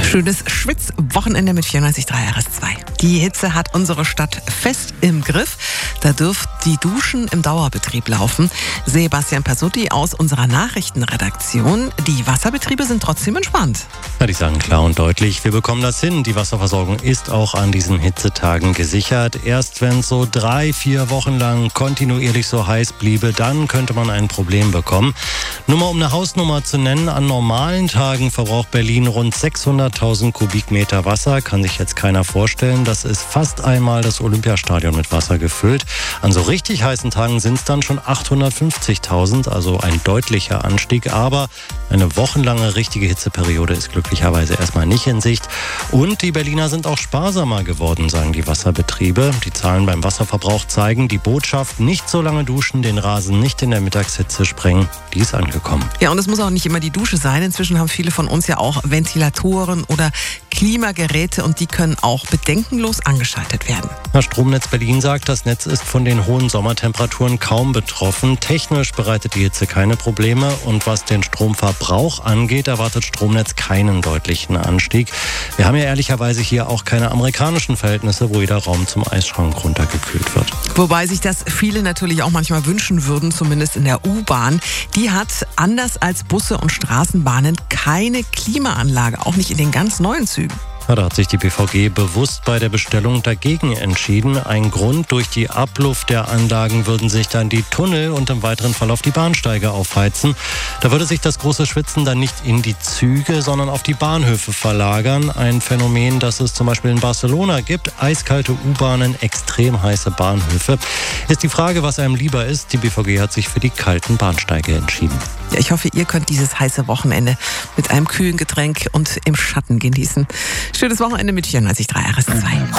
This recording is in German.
Schönes Schwitzwochenende mit 94.3 RS2. Die Hitze hat unsere Stadt fest im Griff. Da dürfen die Duschen im Dauerbetrieb laufen. Sebastian Pasutti aus unserer Nachrichtenredaktion. Die Wasserbetriebe sind trotzdem entspannt. Ja, die sagen klar und deutlich, wir bekommen das hin. Die Wasserversorgung ist auch an diesen Hitzetagen gesichert. Erst wenn es so 3-4 Wochen lang kontinuierlich so heiß bliebe, dann könnte man ein Problem bekommen. Nur mal um eine Hausnummer zu nennen, an normalen Tagen verbraucht Berlin rund 600.000 Kubikmeter Wasser. Kann sich jetzt keiner vorstellen. Das ist fast einmal das Olympiastadion mit Wasser gefüllt. An so richtig heißen Tagen sind es dann schon 850.000, also ein deutlicher Anstieg. Aber eine wochenlange richtige Hitzeperiode ist glücklicherweise erstmal nicht in Sicht. Und die Berliner sind auch sparsamer geworden, sagen die Wasserbetriebe. Die Zahlen beim Wasserverbrauch zeigen, die Botschaft, nicht so lange duschen, den Rasen nicht in der Mittagshitze sprengen, die ist angekommen. Ja, und es muss auch nicht immer die Dusche sein. Inzwischen haben viele von uns ja auch Ventilatoren oder Klimageräte und die können auch bedenkenlos angeschaltet werden. Das Stromnetz Berlin sagt, das Netz ist von den hohen Sommertemperaturen kaum betroffen. Technisch bereitet die Hitze keine Probleme und was den Stromverbrauch angeht, erwartet Stromnetz keinen deutlichen Anstieg. Wir haben ja ehrlicherweise hier auch keine amerikanischen Verhältnisse, wo jeder Raum zum Eisschrank runtergekühlt wird. Wobei sich das viele natürlich auch manchmal wünschen würden, zumindest in der U-Bahn. Die hat, anders als Busse und Straßenbahnen, keine Klimaanlage, auch nicht in den ganz neuen Zügen. Ja, da hat sich die BVG bewusst bei der Bestellung dagegen entschieden. Ein Grund: durch die Abluft der Anlagen würden sich dann die Tunnel und im weiteren Verlauf die Bahnsteige aufheizen. Da würde sich das große Schwitzen dann nicht in die Züge, sondern auf die Bahnhöfe verlagern. Ein Phänomen, das es zum Beispiel in Barcelona gibt. Eiskalte U-Bahnen, extrem heiße Bahnhöfe. Ist die Frage, was einem lieber ist. Die BVG hat sich für die kalten Bahnsteige entschieden. Ja, ich hoffe, ihr könnt dieses heiße Wochenende mit einem kühlen Getränk und im Schatten genießen. Schönes Wochenende mit 94.3 RS2.